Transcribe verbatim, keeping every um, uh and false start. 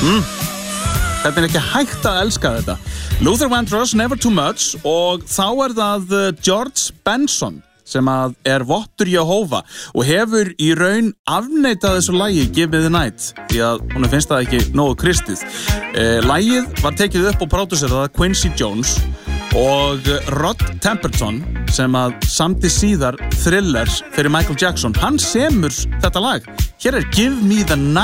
mm. Þetta er ekki hægt að elska þetta. Luther Vandross, Never Too Much, og þá er það George Benson sem að er vottur Jehóva og hefur í raun afneitað þessu lagi Give Me The Night því að hún finnst það ekki nógu kristið. Eh, lagið var tekið upp og pródúserað af Quincy Jones og Rod Temperton sem að samdi síðar Thrillers fyrir Michael Jackson, hann semur þetta lag. Hér er Give Me The Night.